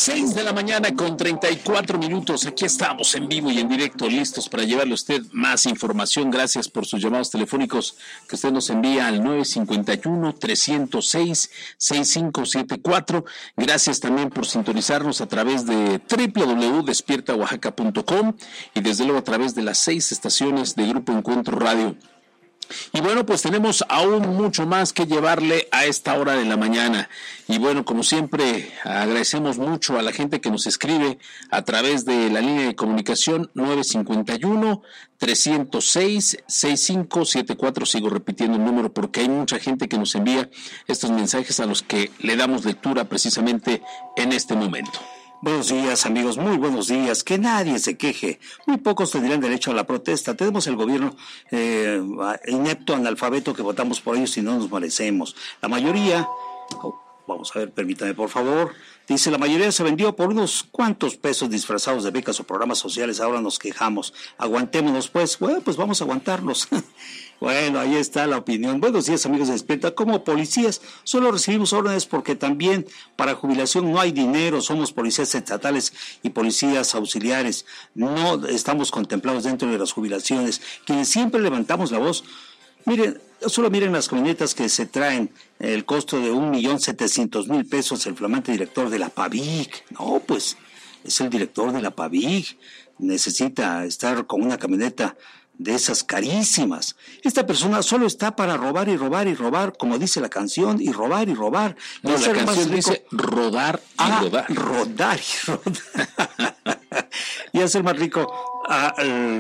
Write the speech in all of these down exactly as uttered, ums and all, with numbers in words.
Seis de la mañana con treinta y cuatro minutos. Aquí estamos en vivo y en directo, listos para llevarle a usted más información. Gracias por sus llamados telefónicos que usted nos envía al nueve cinco uno, tres cero seis, seis cinco siete cuatro. Gracias también por sintonizarnos a través de doble u doble u doble u punto despierta oaxaca punto com y desde luego a través de las seis estaciones de Grupo Encuentro Radio. Y bueno, pues tenemos aún mucho más que llevarle a esta hora de la mañana. Y bueno, como siempre, agradecemos mucho a la gente que nos escribe a través de la línea de comunicación nueve cinco uno, tres cero seis, seis cinco siete cuatro. Sigo repitiendo el número porque hay mucha gente que nos envía estos mensajes a los que le damos lectura precisamente en este momento. Buenos días, amigos, muy buenos días. Que nadie se queje. Muy pocos tendrían derecho a la protesta. Tenemos el gobierno eh, inepto, analfabeto, que votamos por ellos y no nos merecemos. La mayoría, oh, vamos a ver, permítame por favor, dice, la mayoría se vendió por unos cuantos pesos disfrazados de becas o programas sociales. Ahora nos quejamos. Aguantémonos, pues. Bueno, pues vamos a aguantarnos. Bueno, ahí está la opinión. Buenos días, amigos de Despierta. Como policías, solo recibimos órdenes porque también para jubilación no hay dinero. Somos policías estatales y policías auxiliares. No estamos contemplados dentro de las jubilaciones. Quienes siempre levantamos la voz, miren, solo miren las camionetas que se traen, el costo de un millón setecientos mil pesos, el flamante director de la PAVIC. No, pues, es el director de la PAVIC. Necesita estar con una camioneta de esas carísimas. Esta persona solo está para robar y robar y robar, como dice la canción, y robar y robar. No, la canción dice rodar y ah, rodar. Rodar y rodar. Y hacer más rico a,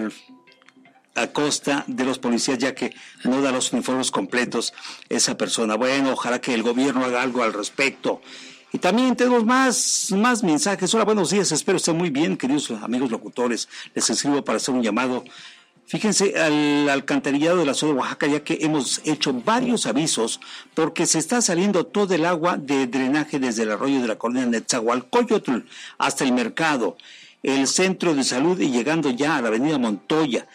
a, a costa de los policías, ya que no da los uniformes completos esa persona. Bueno, ojalá que el gobierno haga algo al respecto. Y también tenemos más, más mensajes. Hola, buenos días, espero estén muy bien, queridos amigos locutores. Les escribo para hacer un llamado. Fíjense al alcantarillado de la ciudad de Oaxaca, ya que hemos hecho varios avisos porque se está saliendo todo el agua de drenaje desde el arroyo de la colonia Netzahualcóyotl hasta el mercado, el centro de salud y llegando ya a la avenida Montoya.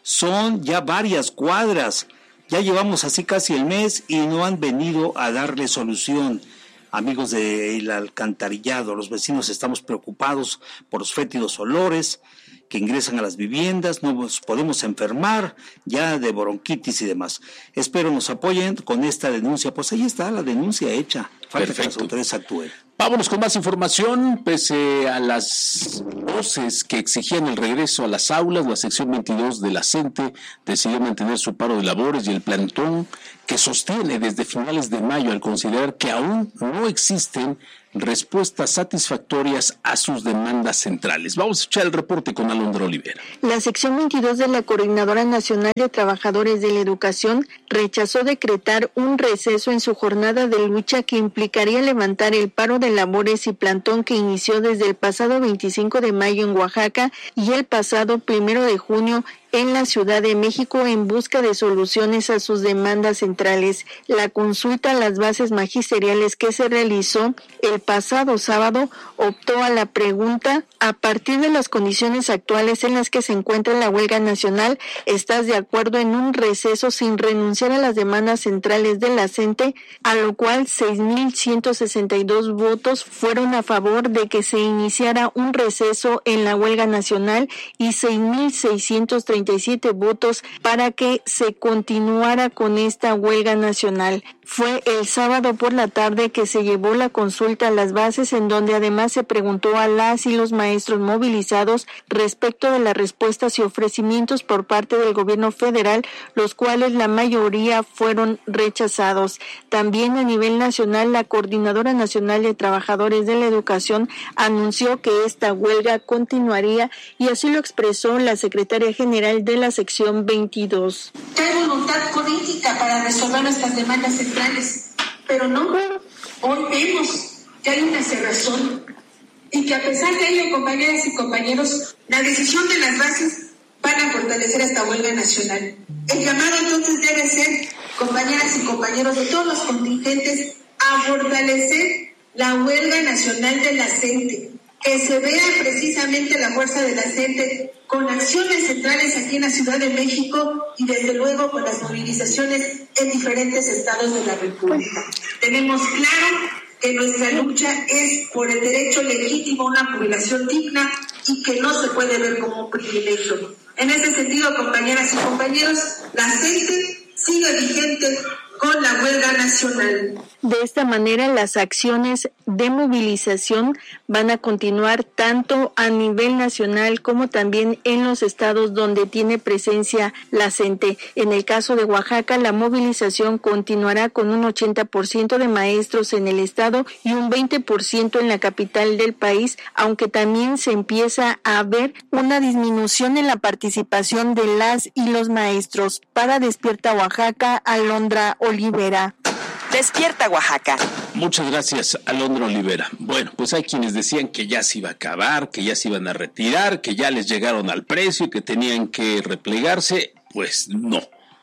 Son ya varias cuadras, ya llevamos así casi el mes y no han venido a darle solución. Amigos del alcantarillado, los vecinos estamos preocupados por los fétidos olores que ingresan a las viviendas, no nos podemos enfermar ya de bronquitis y demás. Espero nos apoyen con esta denuncia. Pues ahí está la denuncia hecha. Falta Perfecto. Que las autoridades actúen. Vámonos con más información. Pese a las voces que exigían el regreso a las aulas, la sección veintidós de la CENTE decidió mantener su paro de labores y el plantón que sostiene desde finales de mayo al considerar que aún no existen respuestas satisfactorias a sus demandas centrales. Vamos a escuchar el reporte con Alondra Olivera. La sección veintidós de la Coordinadora Nacional de Trabajadores de la Educación rechazó decretar un receso en su jornada de lucha que implicaría levantar el paro de labores y plantón que inició desde el pasado veinticinco de mayo en Oaxaca y el pasado primero de junio en la Ciudad de México en busca de soluciones a sus demandas centrales. La consulta a las bases magisteriales que se realizó el pasado sábado optó a la pregunta: a partir de las condiciones actuales en las que se encuentra la huelga nacional, ¿estás de acuerdo en un receso sin renunciar a las demandas centrales de la CENTE? A lo cual seis mil ciento sesenta y dos votos fueron a favor de que se iniciara un receso en la huelga nacional y seis mil seiscientos treinta y siete votos para que se continuara con esta huelga nacional. Fue el sábado por la tarde que se llevó la consulta a las bases, en donde además se preguntó a las y los maestros movilizados respecto de las respuestas y ofrecimientos por parte del gobierno federal, los cuales la mayoría fueron rechazados. También a nivel nacional, la Coordinadora Nacional de Trabajadores de la Educación anunció que esta huelga continuaría y así lo expresó la secretaria general de la sección veintidós. Hay voluntad política para resolver nuestras demandas centrales, pero no, hoy vemos que hay una cerrazón y que a pesar de ello, compañeras y compañeros, la decisión de las bases van a fortalecer esta huelga nacional. El llamado entonces debe ser, compañeras y compañeros de todos los contingentes, a fortalecer la huelga nacional de la CENTE, que se vea precisamente la fuerza de la CENTE con acciones centrales aquí en la Ciudad de México y desde luego con las movilizaciones en diferentes estados de la República. Tenemos claro que nuestra lucha es por el derecho legítimo a una jubilación digna y que no se puede ver como un privilegio. En ese sentido, compañeras y compañeros, la C E N T E sigue vigente con la huelga nacional. De esta manera, las acciones de movilización van a continuar tanto a nivel nacional como también en los estados donde tiene presencia la C E N T E. En el caso de Oaxaca, la movilización continuará con un ochenta por ciento de maestros en el estado y un veinte por ciento en la capital del país, aunque también se empieza a ver una disminución en la participación de las y los maestros. Para Despierta Oaxaca, Alondra Olivera. Despierta Oaxaca. Muchas gracias, Alondra Olivera. Bueno, pues hay quienes decían que ya se iba a acabar, que ya se iban a retirar, que ya les llegaron al precio, que tenían que replegarse. Pues no.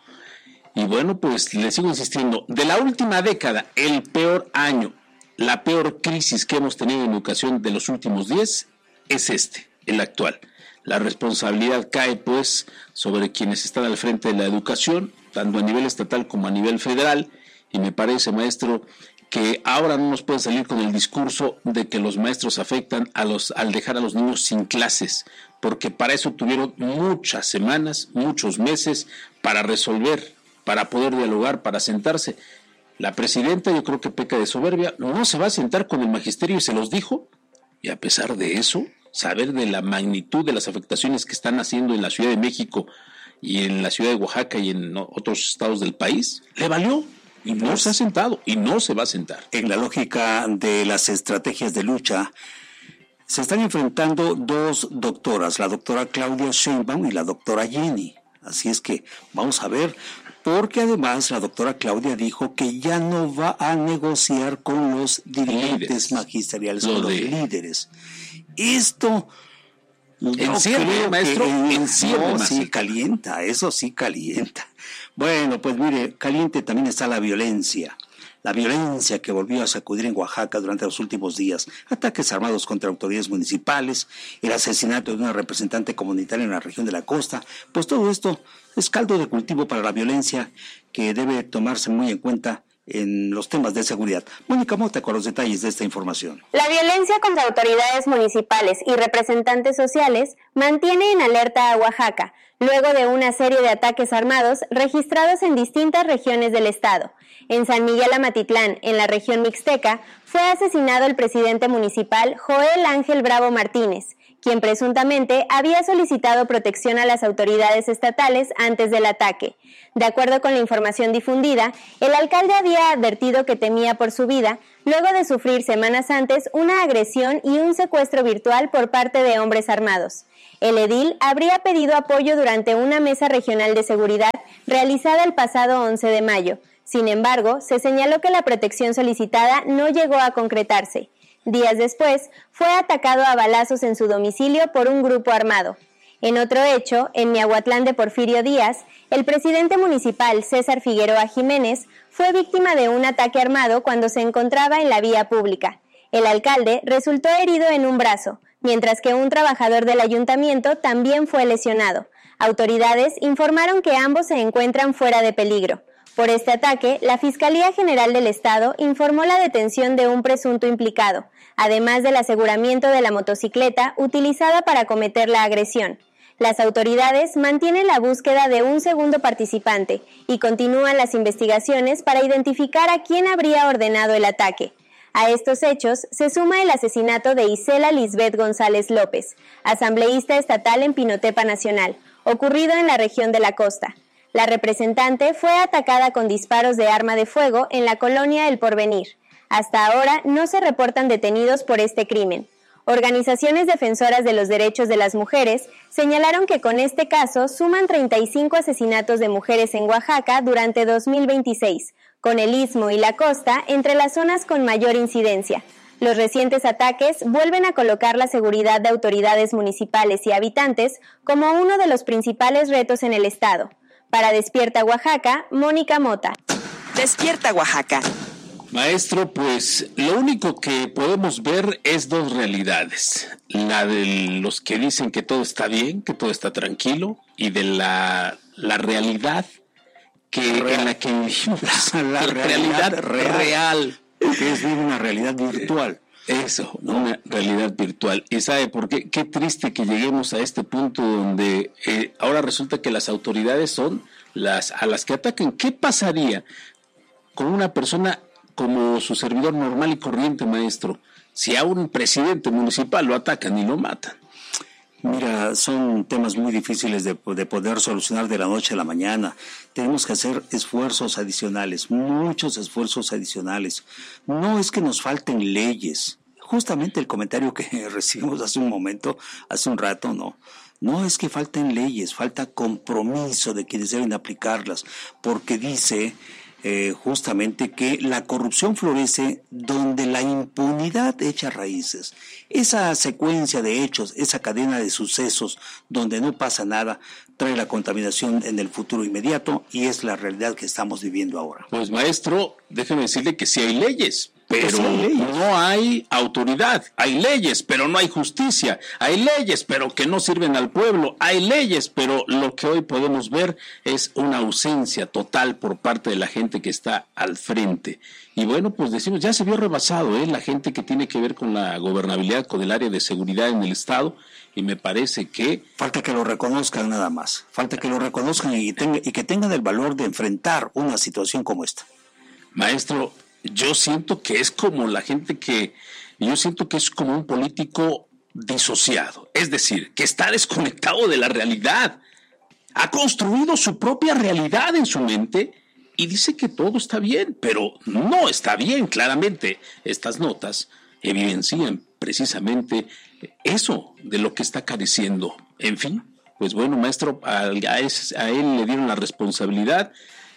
Y bueno, pues les sigo insistiendo. De la última década, el peor año, la peor crisis que hemos tenido en educación de los últimos diez es este, el actual. La responsabilidad cae, pues, sobre quienes están al frente de la educación, tanto a nivel estatal como a nivel federal. Y me parece, maestro, que ahora no nos puede salir con el discurso de que los maestros afectan a los al dejar a los niños sin clases, porque para eso tuvieron muchas semanas, muchos meses para resolver, para poder dialogar, para sentarse. La presidenta, yo creo que peca de soberbia, no se va a sentar con el magisterio y se los dijo, y a pesar de eso, saber de la magnitud de las afectaciones que están haciendo en la Ciudad de México y en la Ciudad de Oaxaca y en otros estados del país, le valió. Y no se ha sentado, y no se va a sentar. En la lógica de las estrategias de lucha, se están enfrentando dos doctoras, la doctora Claudia Sheinbaum y la doctora Jenny. Así es que vamos a ver, porque además la doctora Claudia dijo que ya no va a negociar con los dirigentes líderes, magisteriales, con los de... líderes. Esto... Encierre, maestro, que, encierre. No, sí, calienta, eso sí calienta. Bueno, pues mire, caliente también está la violencia. La violencia que volvió a sacudir en Oaxaca durante los últimos días. Ataques armados contra autoridades municipales, el asesinato de una representante comunitaria en la región de la costa. Pues todo esto es caldo de cultivo para la violencia que debe tomarse muy en cuenta en los temas de seguridad. Mónica Mota con los detalles de esta información. La violencia contra autoridades municipales y representantes sociales mantiene en alerta a Oaxaca, luego de una serie de ataques armados registrados en distintas regiones del estado. En San Miguel Amatitlán, en la región mixteca, fue asesinado el presidente municipal Joel Ángel Bravo Martínez, quien presuntamente había solicitado protección a las autoridades estatales antes del ataque. De acuerdo con la información difundida, el alcalde había advertido que temía por su vida, luego de sufrir semanas antes una agresión y un secuestro virtual por parte de hombres armados. El edil habría pedido apoyo durante una mesa regional de seguridad realizada el pasado once de mayo. Sin embargo, se señaló que la protección solicitada no llegó a concretarse. Días después, fue atacado a balazos en su domicilio por un grupo armado. En otro hecho, en Miahuatlán de Porfirio Díaz, el presidente municipal César Figueroa Jiménez fue víctima de un ataque armado cuando se encontraba en la vía pública. El alcalde resultó herido en un brazo, mientras que un trabajador del ayuntamiento también fue lesionado. Autoridades informaron que ambos se encuentran fuera de peligro. Por este ataque, la Fiscalía General del Estado informó la detención de un presunto implicado, además del aseguramiento de la motocicleta utilizada para cometer la agresión. Las autoridades mantienen la búsqueda de un segundo participante y continúan las investigaciones para identificar a quién habría ordenado el ataque. A estos hechos se suma el asesinato de Isela Lisbeth González López, asambleísta estatal en Pinotepa Nacional, ocurrido en la región de la costa. La representante fue atacada con disparos de arma de fuego en la colonia El Porvenir. Hasta ahora no se reportan detenidos por este crimen. Organizaciones defensoras de los derechos de las mujeres señalaron que con este caso suman treinta y cinco asesinatos de mujeres en Oaxaca durante dos mil veintiséis, con el Istmo y la costa entre las zonas con mayor incidencia. Los recientes ataques vuelven a colocar la seguridad de autoridades municipales y habitantes como uno de los principales retos en el estado. Para Despierta Oaxaca, Mónica Mota. Despierta Oaxaca. Maestro, pues lo único que podemos ver es dos realidades. La de los que dicen que todo está bien, que todo está tranquilo, y de la, la realidad que, en la que vivimos. La, la realidad, realidad real. real. que es vivir una realidad virtual. Eso, ¿no? Una realidad virtual. ¿Y sabe por qué? Qué triste que lleguemos a este punto donde eh, ahora resulta que las autoridades son las a las que atacan. ¿Qué pasaría con una persona como su servidor normal y corriente, maestro, si a un presidente municipal lo atacan y lo matan? Mira, son temas muy difíciles de, de poder solucionar de la noche a la mañana. Tenemos que hacer esfuerzos adicionales, muchos esfuerzos adicionales. No es que nos falten leyes. Justamente el comentario que recibimos hace un momento, hace un rato, no. No es que falten leyes, falta compromiso de quienes deben aplicarlas, porque dice eh, justamente que la corrupción florece donde la impunidad echa raíces. Esa secuencia de hechos, esa cadena de sucesos donde no pasa nada, trae la contaminación en el futuro inmediato y es la realidad que estamos viviendo ahora. Pues maestro, déjeme decirle que sí hay leyes, pero sí hay leyes. No hay autoridad. Hay leyes, pero no hay justicia. Hay leyes, pero que no sirven al pueblo. Hay leyes, pero lo que hoy podemos ver es una ausencia total por parte de la gente que está al frente. Y bueno, pues decimos, ya se vio rebasado, ¿eh? La gente que tiene que ver con la gobernabilidad, con el área de seguridad en el Estado, y me parece que... Falta que lo reconozcan nada más, falta que lo reconozcan y, tenga, y que tengan el valor de enfrentar una situación como esta. Maestro, yo siento que es como la gente que... Yo siento que es como un político disociado, es decir, que está desconectado de la realidad. Ha construido su propia realidad en su mente y dice que todo está bien, pero no está bien, claramente. Estas notas evidencian precisamente eso de lo que está careciendo. En fin, pues bueno, maestro, a, a, ese, a él le dieron la responsabilidad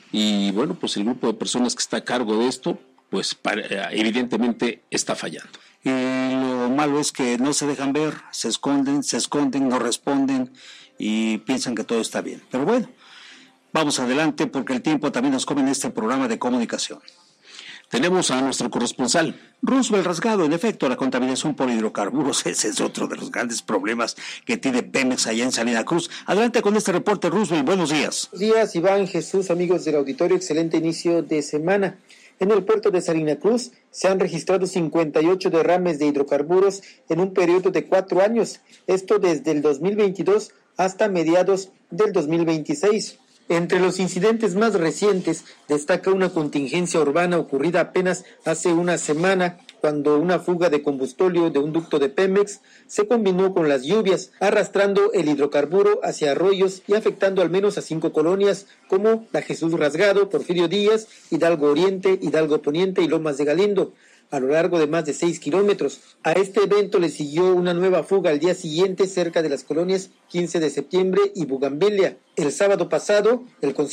y bueno, pues el grupo de personas que está a cargo de esto, pues para, evidentemente está fallando. Y lo malo es que no se dejan ver, se esconden, se esconden, no responden y piensan que todo está bien. Pero bueno, vamos adelante porque el tiempo también nos come en este programa de comunicación. Tenemos a nuestro corresponsal. Roosevelt Rasgado, en efecto, la contaminación por hidrocarburos, ese es otro de los grandes problemas que tiene Pemex allá en Salina Cruz. Adelante con este reporte, Roosevelt, buenos días. Buenos días, Iván, Jesús, amigos del auditorio, excelente inicio de semana. En el puerto de Salina Cruz se han registrado cincuenta y ocho derrames de hidrocarburos en un periodo de cuatro años, esto desde el dos mil veintidós hasta mediados del dos mil veintiséis. Entre los incidentes más recientes destaca una contingencia urbana ocurrida apenas hace una semana, cuando una fuga de combustóleo de un ducto de Pemex se combinó con las lluvias, arrastrando el hidrocarburo hacia arroyos y afectando al menos a cinco colonias, como la Jesús Rasgado, Porfirio Díaz, Hidalgo Oriente, Hidalgo Poniente y Lomas de Galindo, a lo largo de más de seis kilómetros. A este evento le siguió una nueva fuga al día siguiente cerca de las colonias quince de septiembre y Bugambilia. El sábado pasado, el